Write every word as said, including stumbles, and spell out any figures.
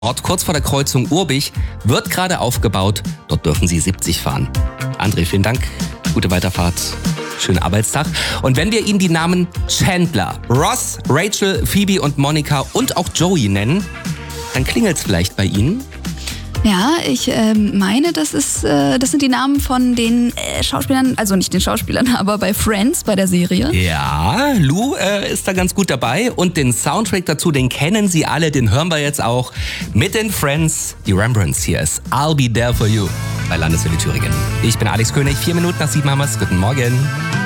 Ort kurz vor der Kreuzung Urbich wird gerade aufgebaut. Dort dürfen Sie siebzig fahren. André, vielen Dank. Gute Weiterfahrt. Schönen Arbeitstag. Und wenn wir Ihnen die Namen Chandler, Ross, Rachel, Phoebe und Monica und auch Joey nennen, dann klingelt's vielleicht bei Ihnen. Ja, ich äh, meine, das, ist, äh, das sind die Namen von den äh, Schauspielern, also nicht den Schauspielern, aber bei Friends, bei der Serie. Ja, Lou äh, ist da ganz gut dabei und den Soundtrack dazu, den kennen Sie alle, den hören wir jetzt auch mit den Friends. Die Rembrandts hier ist I'll Be There For You bei Landeswelle Thüringen. Ich bin Alex König, vier Minuten nach sieben haben wir's. Guten Morgen.